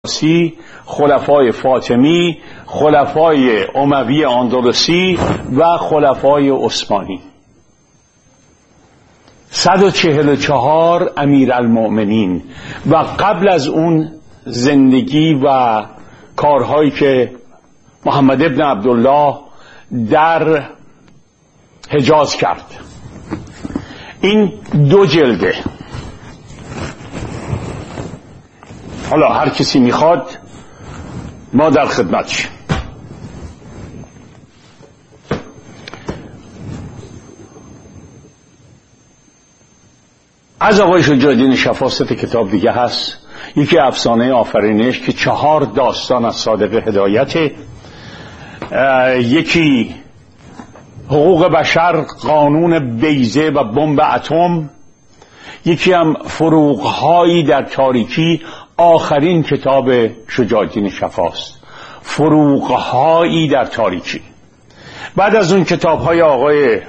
خلفای فاطمی، خلفای اموی اندلسی و خلفای عثمانی. 144 امیرالمؤمنین و قبل از اون زندگی و کارهایی که محمد ابن عبدالله در حجاز کرد. این 2 جلده. حالا هر کسی میخواد ما در خدمتش. از آقای شجاع الدین شفا 3 کتاب دیگه هست. یکی افسانه آفرینش که 4 داستان از صادق هدایت، یکی حقوق بشر، قانون بیضه و بمب اتم، یکی هم فروغ‌هایی در تاریکی. آخرین کتاب شجاع الدین شفاست، فروغ‌هایی در تاریکی. بعد از اون کتاب‌های آقای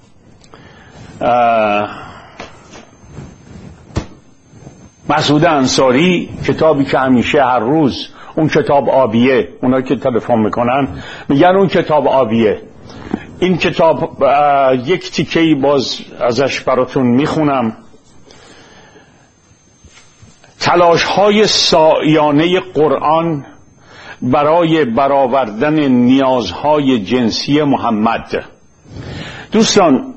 مسعود انصاری، کتابی که همیشه هر روز اون کتاب آبیه، اونایی که تلفن میکنن میگن اون کتاب آبیه. این کتاب یک تیکه‌ای باز ازش براتون میخونم. تلاش‌های سعیانه قرآن برای برآوردن نیازهای جنسی محمد. دوستان،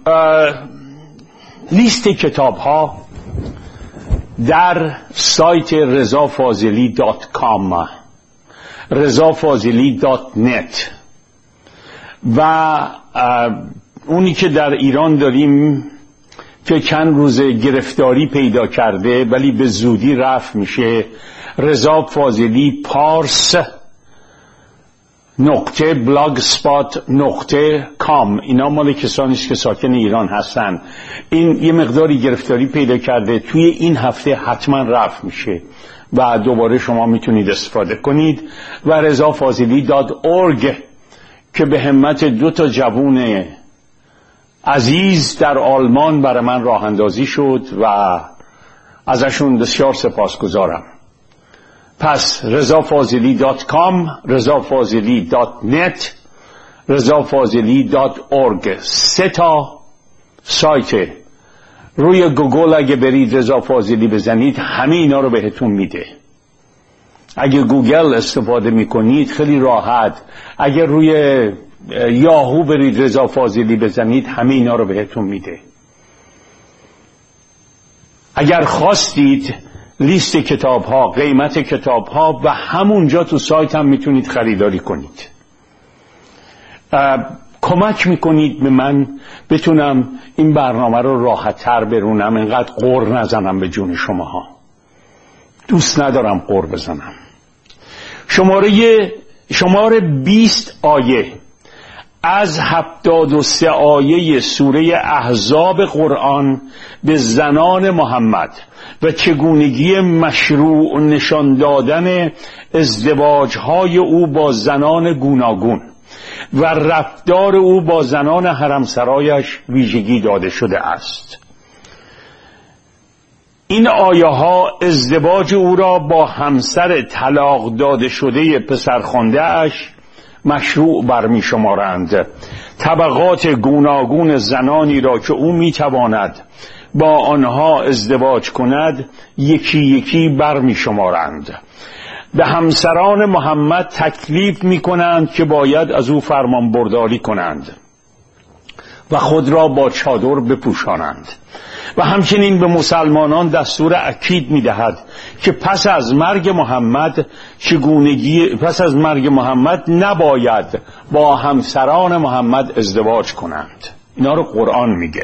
لیست کتاب‌ها در سایت rezafazeli.com، rezafazeli.net و اونی که در ایران داریم که چند روز گرفتاری پیدا کرده ولی به زودی رفع میشه، rezafazeli.blogspot.com. اینا مال کسانی است که ساکن ایران هستن. این یه مقداری گرفتاری پیدا کرده، توی این هفته حتما رفع میشه و دوباره شما میتونید استفاده کنید. و rezafazeli.org که به همت 2 جوون عزیز در آلمان برای من راه اندازی شد و ازشون بسیار سپاسگزارم. پس rezafazeli.com، rezafazeli.net، rezafazeli.org 3 سایت. روی گوگل اگه برید رضا فاضلی بزنید همه اینا رو بهتون میده. اگه گوگل استفاده میکنید خیلی راحت. اگه روی یاهو برید رضا فاضلی بزنید همه اینا رو بهتون میده. اگر خواستید لیست کتاب ها، قیمت کتاب ها و همونجا تو سایت هم میتونید خریداری کنید. کمک میکنید به من بتونم این برنامه رو راحت تر برونم، اینقدر قور نزنم به جون شماها. دوست ندارم قور بزنم. شماره 20 آیه از 73 آیه سوره احزاب قرآن به زنان محمد و چگونگی مشروع نشان دادن ازدواجهای او با زنان گوناگون و رفتار او با زنان حرمسرایش ویژگی داده شده است. این آیه ها ازدواج او را با همسر طلاق داده شده پسرخوانده اش مشروع برمی شمارند. طبقات گوناگون زنانی را که او می تواند با آنها ازدواج کند یکی یکی برمی شمارند. به همسران محمد تکلیف می کنند که باید از او فرمان برداری کنند و خود را با چادر بپوشانند و همچنین به مسلمانان دستور اکید می دهد که پس از مرگ محمد نباید با همسران محمد ازدواج کنند. اینا رو قرآن میگه.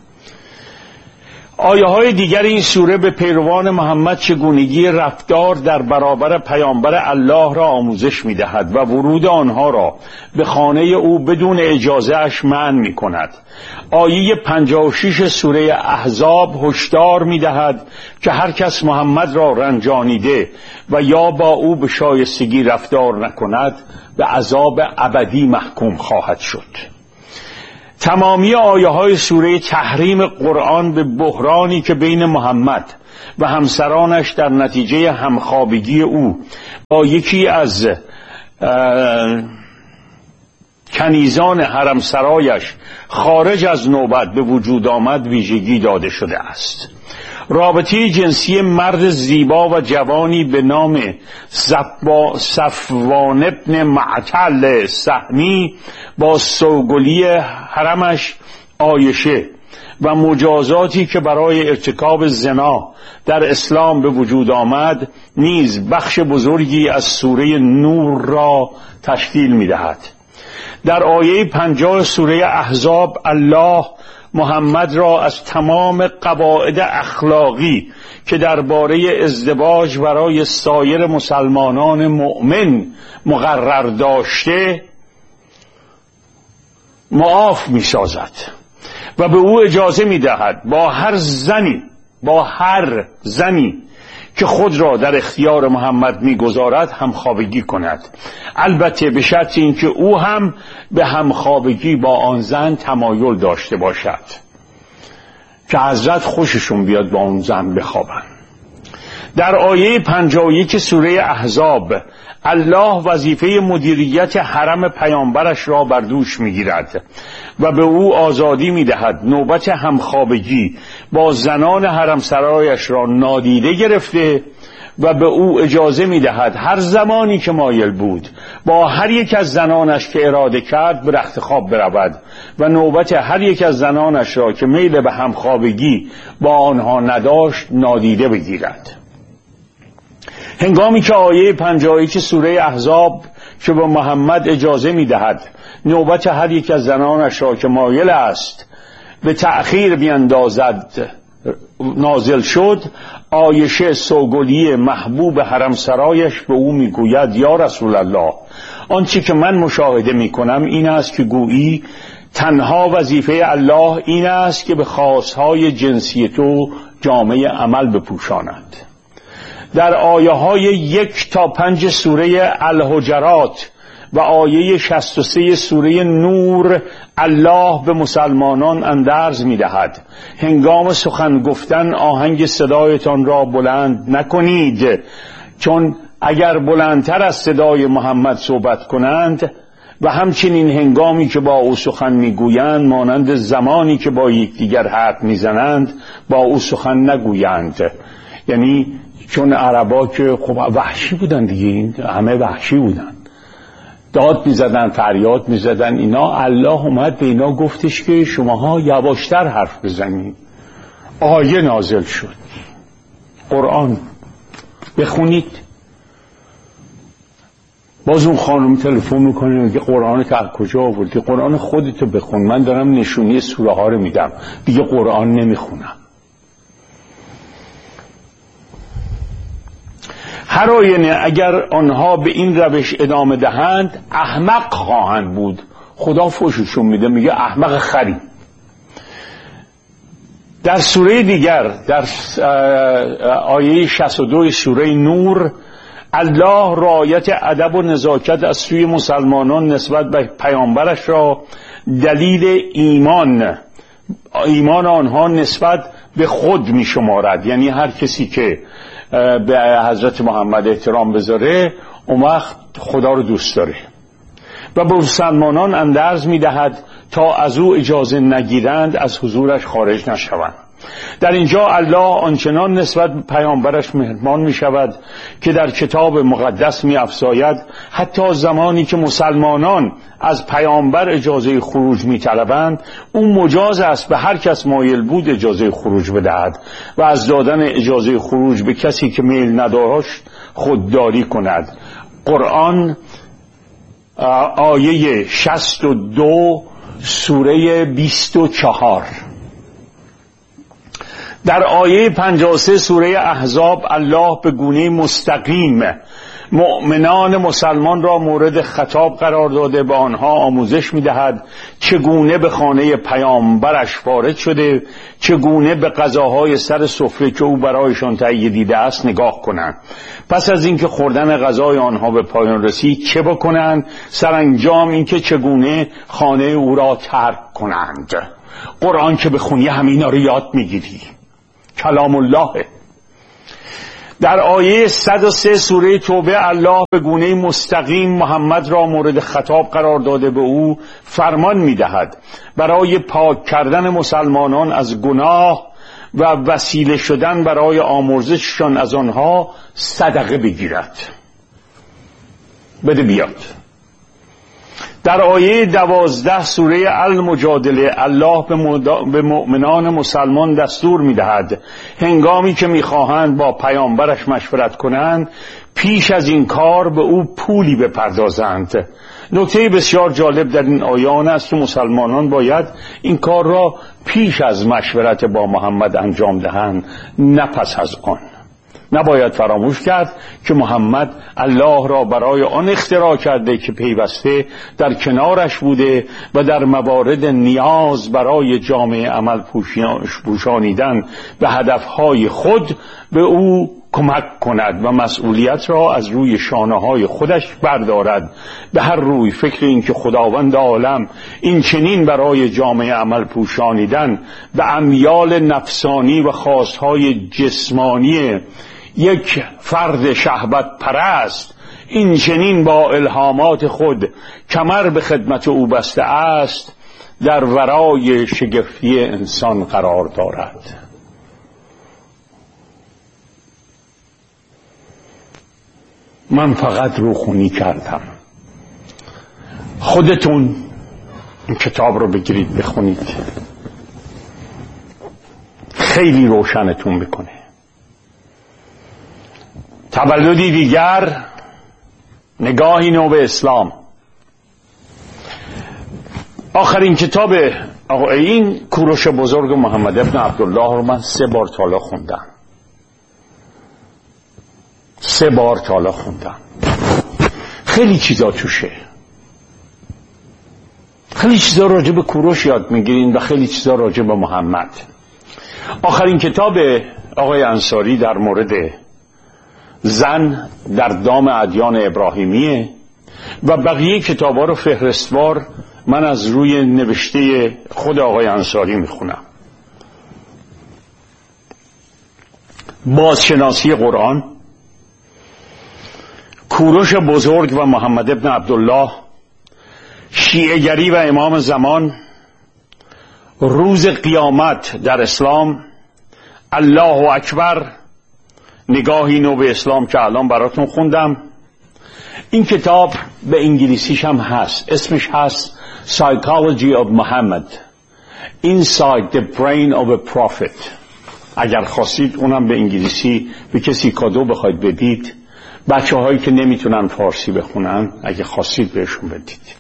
آیه های دیگر این سوره به پیروان محمد چگونگی رفتار در برابر پیامبر الله را آموزش می دهد و ورود آنها را به خانه او بدون اجازه اش منع می کند. آیه 56 سوره احزاب هشدار می دهد که هر کس محمد را رنجانیده و یا با او به شایستگی رفتار نکند به عذاب ابدی محکوم خواهد شد. تمامی آیه های سوره تحریم قرآن به بحرانی که بین محمد و همسرانش در نتیجه همخوابگی او با یکی از کنیزان حرم سرایش خارج از نوبت به وجود آمد ویژگی داده شده است. رابطه جنسی مرد زیبا و جوانی به نام صفوان ابن معطل سهمی با سوگلی حرمش عایشه و مجازاتی که برای ارتکاب زنا در اسلام به وجود آمد نیز بخش بزرگی از سوره نور را تشکیل می‌دهد. در آیه 50 سوره احزاب الله محمد را از تمام قواعد اخلاقی که درباره ازدواج برای سایر مسلمانان مؤمن مقرر داشته معاف می‌سازد و به او اجازه می‌دهد با هر زنی که خود را در اختیار محمد می‌گذارد همخوابگی کند، البته به شرط اینکه او هم به همخوابگی با آن زن تمایل داشته باشد که حضرت خوششون بیاد با اون زن بخوابن. در آیه 51 سوره احزاب الله وظیفه مدیریت حرم پیامبرش را بر دوش می‌گیرد و به او آزادی می‌دهد نوبت همخوابگی با زنان حرم سرایش را نادیده گرفته و به او اجازه می‌دهد هر زمانی که مایل بود با هر یک از زنانش که اراده کرد به رخت خواب برود و نوبت هر یک از زنانش را که میل به همخوابگی با آنها نداشت نادیده بگیرد. هنگامی که آیه 51 سوره احزاب که به محمد اجازه می‌دهد نوبت هر یک از زنانش را که مایل است به تأخیر بیندازد نازل شد، عایشه سوگلی محبوب حرم سرایش به او میگوید یا رسول الله، آنچه که من مشاهده میکنم این است که گویی تنها وظیفه الله این است که به خواستهای جنسی تو جامه عمل بپوشاند. در آیه های 1 تا 5 سوره الحجرات و آیه 63 سوره نور الله به مسلمانان اندرز می‌دهد هنگام سخن گفتن آهنگ صدایتان را بلند نکنید، چون اگر بلندتر از صدای محمد صحبت کنند و همچنین هنگامی که با او سخن میگویند مانند زمانی که با یکدیگر حرف میزنند با او سخن نگویند. یعنی چون عربا که خب وحشی بودن دیگه، این همه وحشی بودن، داد میزدن، فریاد میزدن اینا. الله اومد به اینا گفتش که شماها یواشتر حرف بزنید. آیه نازل شد، قرآن بخونید. باز اون خانم تلفن میکنه میگه قرآن که از کجا آوردی؟ قرآن خودتو بخون، من دارم نشونی سوره ها رو میدم، دیگه قرآن نمیخونم. هر آینه اگر آنها به این روش ادامه دهند احمق خواهند بود. خدا فوششون میده، میگه احمق خری. در سوره دیگر در آیه 62 سوره نور الله رعایت ادب و نزاکت از سوی مسلمانان نسبت به پیامبرش را دلیل ایمان آنها نسبت به خود می شمارد. یعنی هر کسی که به حضرت محمد احترام بذاره اون وقت خدا رو دوست داره و به مسلمانان اندرز می دهد تا از او اجازه نگیرند از حضورش خارج نشوند. در اینجا الله آنچنان نسبت به پیامبرش مهربان می شود که در کتاب مقدس می افزاید حتی زمانی که مسلمانان از پیامبر اجازه خروج می طلبند اون مجاز است به هر کس مایل بود اجازه خروج بدهد و از دادن اجازه خروج به کسی که میل نداشت خودداری کند. قرآن آیه 62 سوره 24. در آیه 53 سوره احزاب الله به گونه مستقیم مؤمنان مسلمان را مورد خطاب قرار داده، به آنها آموزش می‌دهد چگونه به خانه پیامبرش وارد شده، چگونه به غذاهای سر سفره که او برایشان تهیه دیده است نگاه کنند، پس از اینکه خوردن غذای آنها به پایان رسید چه بکنند، سرانجام اینکه چگونه خانه او را ترک کنند. قرآن که بخونی همینا رو یاد میگیری، کلام الله. در آیه 103 سوره توبه الله به گونه مستقیم محمد را مورد خطاب قرار داده به او فرمان می‌دهد برای پاک کردن مسلمانان از گناه و وسیله شدن برای آمرزششان از آنها صدقه بگیرد. بده بیاد. در آیه 12 سوره المجادله الله به مؤمنان مسلمان دستور می‌دهد هنگامی که می‌خواهند با پیامبرش مشورت کنند پیش از این کار به او پولی بپردازند. نکته بسیار جالب در این آیه آن است که مسلمانان باید این کار را پیش از مشورت با محمد انجام دهند، نه پس از آن. نباید فراموش کرد که محمد الله را برای آن اختراع کرده که پیوسته در کنارش بوده و در موارد نیاز برای جامعه عمل پوشانیدن به هدفهای خود به او کمک کند و مسئولیت را از روی شانه‌های خودش بردارد. به هر روی فکر این که خداوند عالم این چنین برای جامعه عمل پوشانیدن به امیال نفسانی و خواستهای جسمانی یک فرد شهوت پرست این چنین با الهامات خود کمر به خدمت او بسته است در ورای شگفتی انسان قرار دارد. من فقط روخونی کردم. خودتون این کتاب رو بگیرید بخونید، خیلی روشنتون میکنه. تولدی دیگر، نگاهی نو به اسلام. آخرین کتاب این کوروش بزرگ محمد ابن عبدالله رو من 3 بار تالا خوندم. 3 بار تالا خوندم. خیلی چیزا توشه، خیلی چیزا راجع به کوروش یاد میگیرین و خیلی چیزا راجع به محمد. آخرین کتاب آقای انصاری در مورد زن در دام ادیان ابراهیمیه و بقیه کتابا رو فهرستوار من از روی نوشته خود آقای انصاری میخونم. بازشناسی قرآن، کوروش بزرگ و محمد ابن عبدالله، شیعه‌گری و امام زمان، روز قیامت در اسلام، الله اکبر، نگاهی نو به اسلام که الان براتون خوندم. این کتاب به انگلیسیش هم هست، اسمش هست Psychology of Muhammad Inside the Brain of a Prophet. اگر خواستید اونم به انگلیسی به کسی کادو بخواید بدید، بچه هایی که نمیتونن فارسی بخونن اگه خواستید بهشون بدید.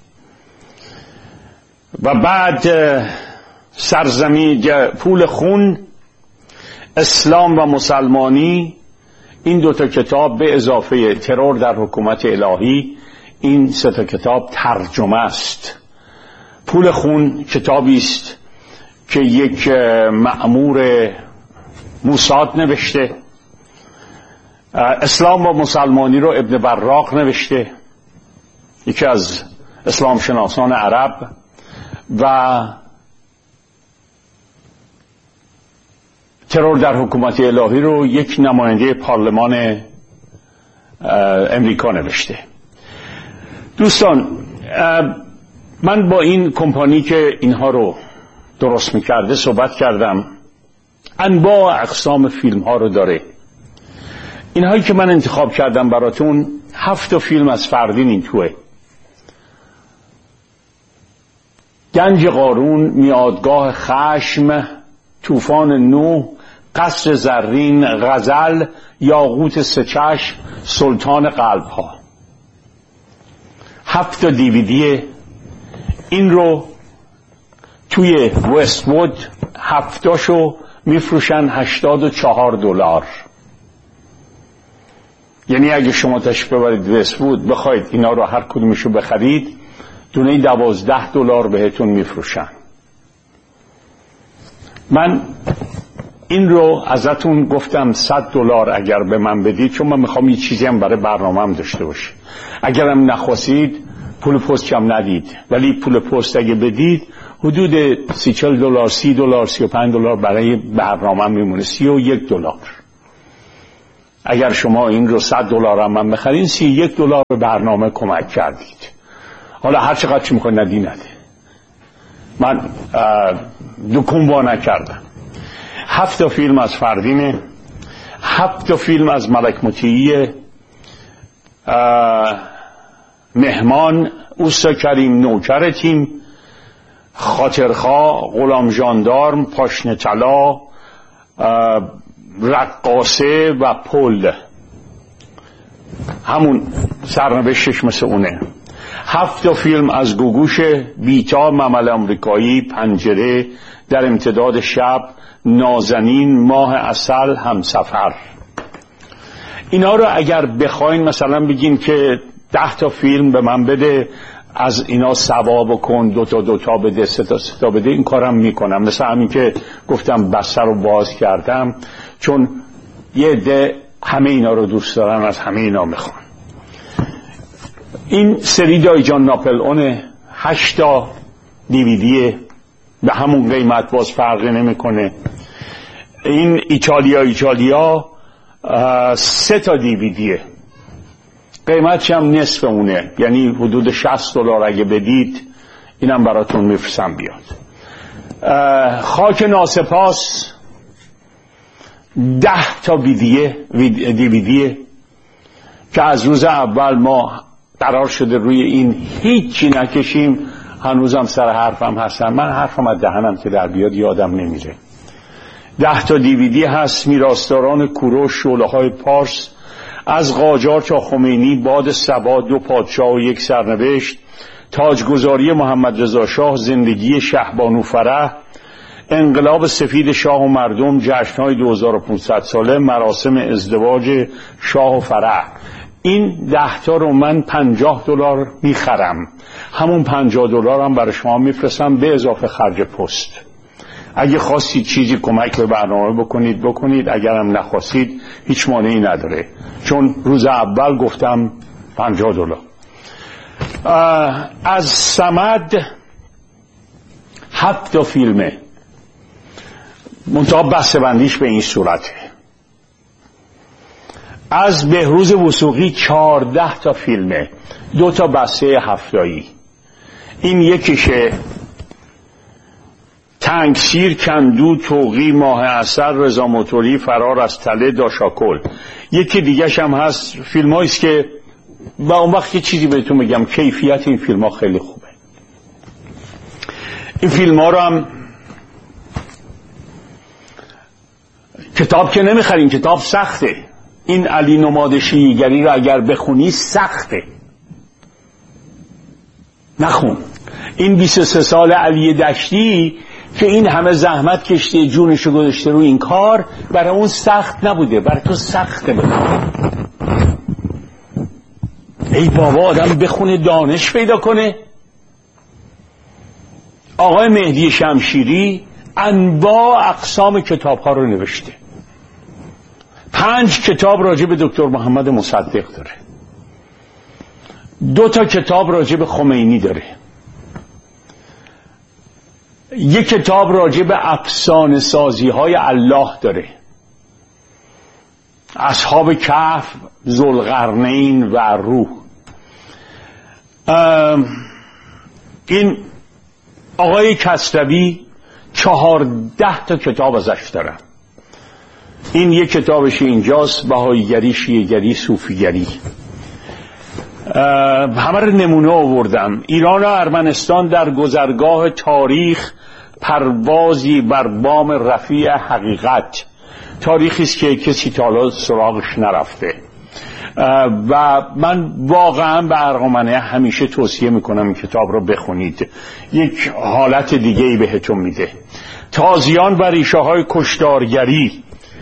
و بعد سرزمین پول خون، اسلام و مسلمانی، این 2 کتاب به اضافه ترور در حکومت الهی، این 3 کتاب ترجمه است. پول خون کتابی است که یک مأمور موساد نوشته. اسلام و مسلمانی رو ابن براق نوشته، یکی از اسلام شناسان عرب. و ترور در حکومت الهی رو یک نماینده پارلمان امریکا نوشته. دوستان، من با این کمپانی که اینها رو درست میکرده صحبت کردم. انواع اقسام فیلم ها رو داره. اینهایی که من انتخاب کردم براتون 7 فیلم از فردین این توه. گنج قارون، میادگاه خشم، طوفان نوح، قصر زرین، غزل، یاقوت 3 چشم، سلطان قلب ها. 7 دیویدی. این رو توی وست وود 7 میفروشن $84. یعنی اگه شما تشریف ببرید وست وود بخواید اینا رو هر کدومشو بخرید، دونه $12 بهتون میفروشن. من این رو ازتون گفتم $100 اگر به من بدید، چون من میخوام یه چیزی هم برای برنامه‌ام داشته باشه. اگرم نخواستید پول پست کم ندید، ولی پول پست اگه بدید حدود $30 $35 برای برنامه‌ام میمونه. $31. اگر شما این رو $100 هم من بخرین $31 به برنامه کمک کردید. حالا هر چقدر چی میخوای ندی نده، من دکون وا نکردم. 7 فیلم از فردینه، 7 فیلم از ملک مطیعی، مهمان، اوستا کریم نوکر تیم، خاطرخواه، غلام ژاندارم، پاشنه طلا، رقاصه و پل، همون سرنوشتش مثل اونه. 7 فیلم از گوگوش، بیتا، ممل آمریکایی، پنجره، در امتداد شب، نازنین، ماه عسل، همسفر. اینا رو اگر بخواین مثلا بگین که 10 فیلم به من بده، از اینا ثواب کن، 2 بده، 3 بده، این کارم میکنم. مثل همین که گفتم بسته رو باز کردم، چون یه عده همه اینا رو دوست دارن، از همه اینا میخوان. این سری دایی جان ناپل اونه، 8 دیویدیه، به همون قیمت، باز فرقی نمیکنه. این ایتالیا 3 دیویدیه، قیمتش هم نصف اونه، یعنی حدود $60 اگه بدید اینم براتون میفرستم بیاد. خاک ناسپاس 10 دیویدیه که از روز اول ما قرار شده روی این هیچی نکشیم، هنوزم سر حرفم هستم. من حرفم از دهنم که در بیاد یادم نمیره. 10 دیویدی هست: میراثداران کوروش، شعله‌های پارس، از قاجار تا خمینی، باد صبا، 2 پادشاه و 1 سرنوشت، تاجگذاری محمد رضا شاه، زندگی شهبانو فرح، انقلاب سفید شاه و مردم، جشن‌های 2500 ساله، مراسم ازدواج شاه و فرح. این 10 رو من $50 میخرم، همون $50 هم برای شما میفرستم به اضافه خرج پست. اگه خواستید چیزی کمک به برنامه بکنید، اگرم نخواستید هیچ مانعی نداره، چون روز اول گفتم $50. از صمد 7 فیلمه، منتها بسته بندیش به این صورته. از بهروز وثوقی 14 فیلمه، 2 بسته 7. این یکیشه: تنگسیر، کندو، توقی، ماه عسل، رضا موتوری، فرار از تله، داشاکل. یکی دیگهش هم هست، فیلم هاییست که با اون وقت یه چیزی بهتون بگم، کیفیت این فیلم ها خیلی خوبه. این فیلم ها رو هم کتاب که نمیخرین، کتاب سخته. این علی نماد شیعیگری رو اگر بخونی سخته، نخون. این 23 سال علی دشتی که این همه زحمت کشته، جونشو گذاشته رو این کار، برای اون سخت نبوده، برای تو سخته بخونه. ای بابا، آدم بخونه دانش پیدا کنه. آقای مهدی شمشیری انواع اقسام کتاب ها رو نوشته. 5 کتاب راجع به دکتر محمد مصدق داره، 2 کتاب راجع به خمینی داره، 1 کتاب راجع به افسانه سازی های الله داره، اصحاب کهف، ذوالقرنین و روح. این آقای کسروی 14 کتاب ازش دارم. این 1 کتابش اینجاست: بهاییگری، شیعه‌گری، صوفیگری. همه رو نمونه آوردم. ایران و ارمنستان در گذرگاه تاریخ، پروازی بر بام رفیع حقیقت. تاریخی است که کسی تا حالا سراغش نرفته و من واقعا به ارغمنه همیشه توصیه میکنم این کتاب رو بخونید، یک حالت دیگه‌ای بهتون میده. تازیان و ریشه های کشتارگری،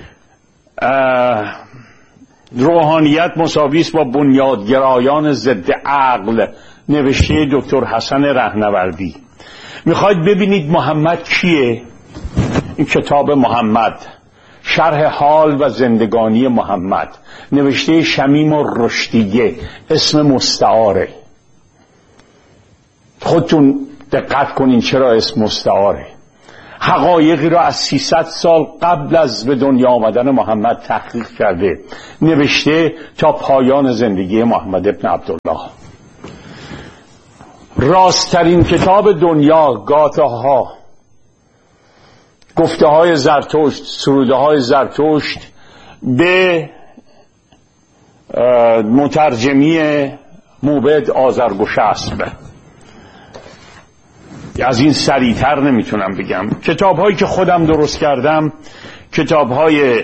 روحانیت مساوی است با بنیادگرایان ضد عقل، نوشته دکتر حسن رهنوردی. میخواید ببینید محمد کیه؟ این کتاب محمد، شرح حال و زندگانی محمد، نوشته شمیم رشدیه، اسم مستعاره. خودتون دقت کنین چرا اسم مستعاره. حقایقی را از 300 سال قبل از به دنیا آمدن محمد تحقیق کرده، نوشته تا پایان زندگی محمد ابن عبدالله. راستترین کتاب دنیا، گاتاها، گفته های زرتشت، سروده های زرتشت به مترجمی موبد آذرگشسب. از این سریعتر نمیتونم بگم. کتاب هایی که خودم درست کردم کتاب های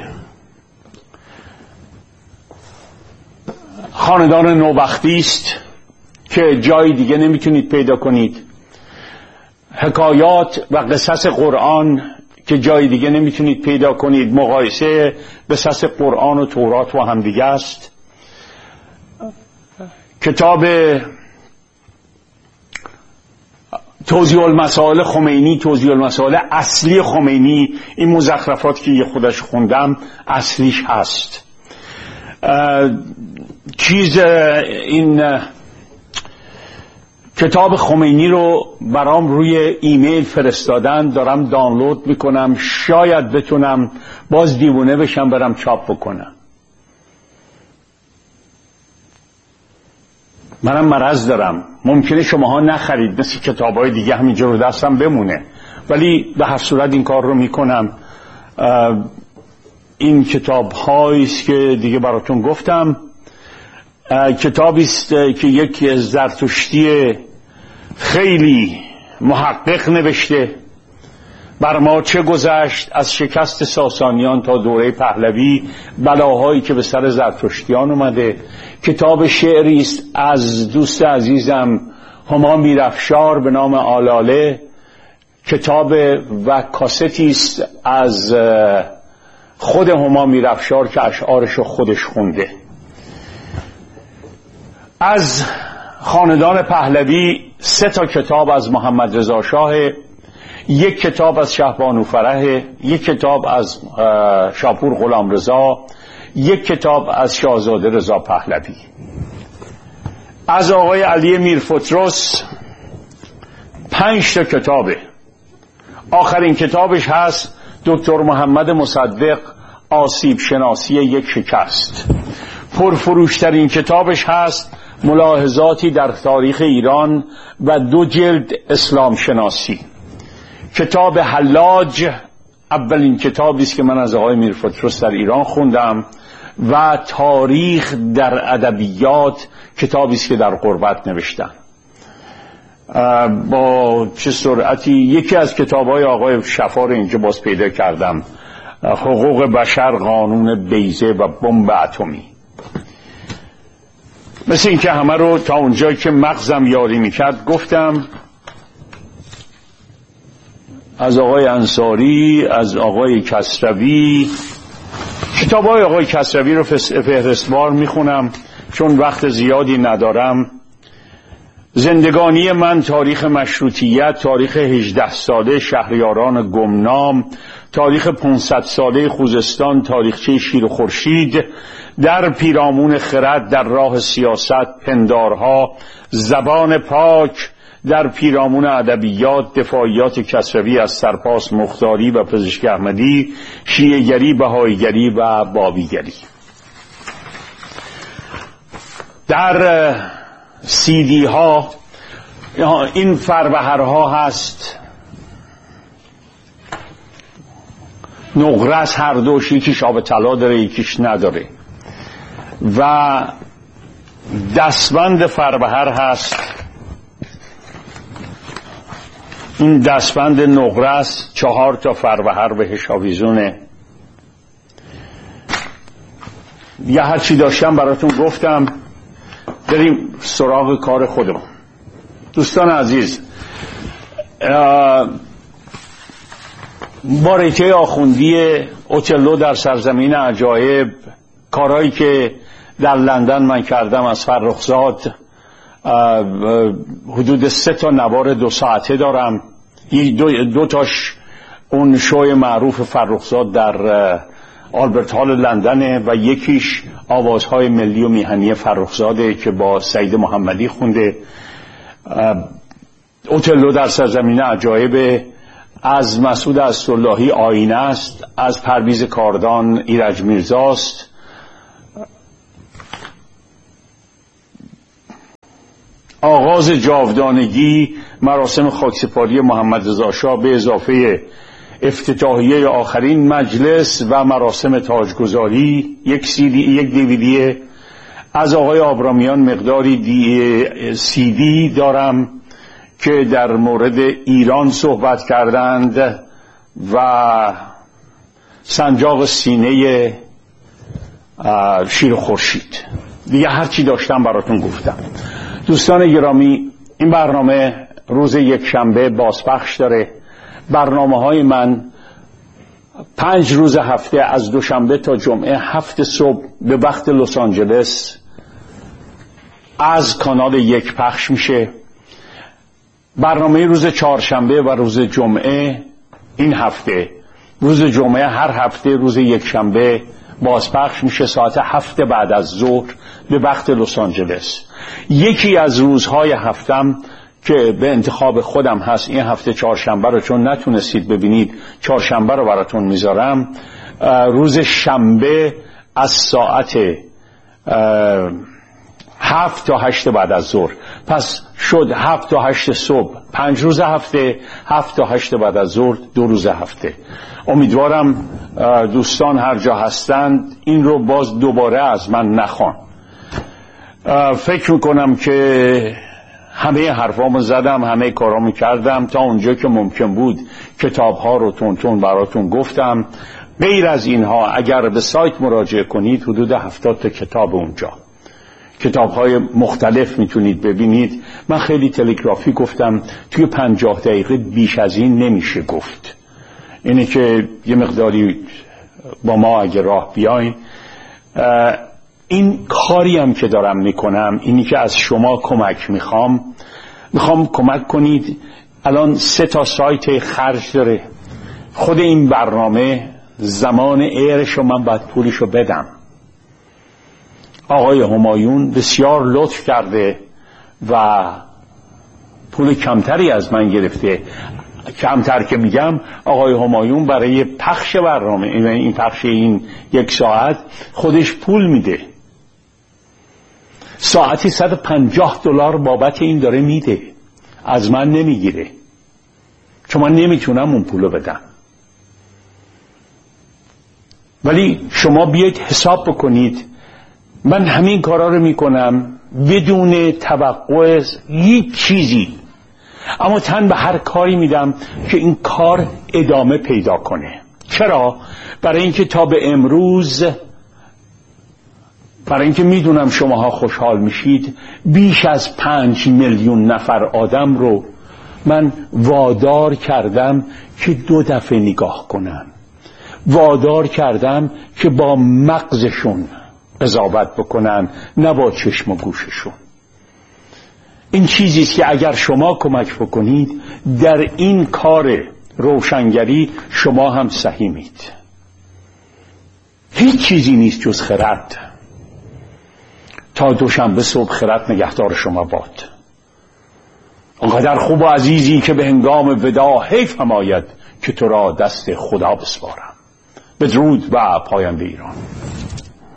خاندان نوبختی است که جای دیگه نمیتونید پیدا کنید، حکایات و قصص قرآن که جای دیگه نمیتونید پیدا کنید، مقایسه قصص قرآن و تورات و هم دیگه است. کتاب توضیح المسائل خمینی، توضیح المسائل اصلی خمینی، این مزخرفات که یه خودش خوندم اصلیش هست. این کتاب خمینی رو برام روی ایمیل فرستادن، دارم دانلود میکنم، شاید بتونم باز دیوونه بشم برم چاپ بکنم. منم مرض دارم، ممکنه شماها نخرید، مثل کتابای دیگه همینجا رو دستم بمونه، ولی به هر صورت این کار رو میکنم. این کتاب هاییست که دیگه براتون گفتم. کتابی است که یک زرتشتی خیلی محقق نوشته، بر ما چه گذشت از شکست ساسانیان تا دوره پهلوی، بلاهایی که به سر زرتشتیان اومده. کتاب شعری است از دوست عزیزم هما میرافشار به نام آلاله. کتاب و کاستی است از خود هما میرافشار که اشعارشو خودش خونده. از خاندان پهلوی 3 کتاب از محمد رضا شاه، 1 کتاب از شهبانو فرح، 1 کتاب از شاپور غلام رضا، 1 کتاب از شاهزاده رضا پهلوی. از آقای علی میرفتروس 5 کتابه. آخرین کتابش هست دکتر محمد مصدق، آسیب شناسی یک شکست. پرفروشترین کتابش هست ملاحظاتی در تاریخ ایران و 2 جلد اسلام شناسی. کتاب حلاج اولین کتابی است که من از آقای میرفتروس در ایران خوندم، و تاریخ در ادبیات کتابی است که در غربت نوشتن. با چه سرعتی یکی از کتاب‌های آقای شفا رو اینجا باز پیدا کردم، حقوق بشر، قانون بیضه و بمب اتمی. مثل این که همه رو تا اونجایی که مغزم یاری میکرد گفتم. از آقای انصاری، از آقای کسروی، کتاب‌های آقای کسروی رو فهرستوار میخونم چون وقت زیادی ندارم. زندگانی من، تاریخ مشروطیت، تاریخ 18 ساله شهریاران گمنام، تاریخ 500 ساله خوزستان، تاریخچه شیر و خورشید، در پیرامون خرد، در راه سیاست، پندارها، زبان پاک، در پیرامون ادبیات، دفاعیات کسروی از سرپاس مختاری و پزشک احمدی، شیعه‌گری، بهائی‌گری و بابیگری. در CD ها این فربهرها هست، نقرس هر دوش، یکیش آب طلا داره یکیش نداره، و دستبند فربهر هست. این دستبند نقرس 4 فربهر بهش آویزونه. یه هرچی داشتم براتون گفتم. بریم سراغ کار خودمون. دوستان عزیز، باریته آخوندی اوتلو در سرزمین عجایب، کارهایی که در لندن من کردم از فرخزاد، حدود 3 نوار 2 ساعته دارم. 2 تاش اون شوی معروف فرخزاد در آلبرت هال لندنه و یکیش آوازهای ملی و میهنی فرخزاده که با سعید محمدی خونده. اوتلو در سرزمین عجایب از مسعود اسداللهی آینه است، از پرویز کاردان ایرج میرزاست، آغاز جاودانگی مراسم خاکسپاری محمد رضا شاه به اضافه افتتاحیه آخرین مجلس و مراسم تاجگذاری، یک دیویدی از آقای آبرامیان، مقداری CD دارم که در مورد ایران صحبت کردند و سنجاق سینه شیر خورشید. دیگه هرچی داشتم براتون گفتم. دوستان گرامی، این برنامه روز یکشنبه بازپخش داره. برنامه‌های من 5 روز هفته از دوشنبه تا جمعه 7 صبح به وقت لس آنجلس از کانال 1 پخش میشه. برنامه روز چهارشنبه و روز جمعه این هفته، روز جمعه هر هفته روز یکشنبه بازپخش میشه ساعت 7 بعد از ظهر به وقت لس آنجلس. یکی از روزهای هفتم که به انتخاب خودم هست، این هفته چهارشنبه رو چون نتونستید ببینید چهارشنبه رو براتون میذارم، روز شنبه از ساعت 7 تا 8 بعد از ظهر. پس شد 7 تا 8 صبح 5 روز هفته، 7 تا 8 بعد از ظهر 2 روز هفته. امیدوارم دوستان هر جا هستند این رو باز دوباره از من نخوان. فکر میکنم که همه حرفامو زدم، همه کارامو کردم تا اونجا که ممکن بود. کتابها رو تون براتون گفتم. غیر از اینها اگر به سایت مراجعه کنید حدود 70 تا کتاب اونجا، کتاب‌های مختلف میتونید ببینید. من خیلی تلگرافی گفتم، توی 50 دقیقه بیش از این نمیشه گفت. اینه که یه مقداری با ما اگه راه بیاین. این کاری هم که دارم میکنم اینی که از شما کمک میخوام کمک کنید. الان 3 تا سایت خرج داره. خود این برنامه زمان ایرشو من باید پولشو بدم. آقای همایون بسیار لطف کرده و پول کمتری از من گرفته. کمتر که میگم، آقای همایون برای پخش برنامه، این پخش این 1 ساعت خودش پول میده. ساعتی $150 بابت این داره میده، از من نمیگیره، چون من نمیتونم اون پولو بدم. ولی شما بیایید حساب بکنید، من همین کارا رو میکنم بدون توقع هیچ چیزی، اما تن به هر کاری میدم که این کار ادامه پیدا کنه. چرا؟ برای اینکه تا به امروز، برای اینکه میدونم شماها خوشحال میشید، بیش از 5 میلیون نفر آدم رو من وادار کردم که 2 دفعه نگاه کنن، وادار کردم که با مغزشون قضاوت بکنن، نه با چشم و گوششون. این چیزیست که اگر شما کمک بکنید در این کار روشنگری شما هم سهیمید. هیچ چیزی نیست جز خرد. تا دوشنبه صبح خرد نگهدار شما باد. انقدر خوب و عزیزی که به هنگام ودا حیف هم آید که تو را دست خدا بسپارم. بدرود و پاینده ایران.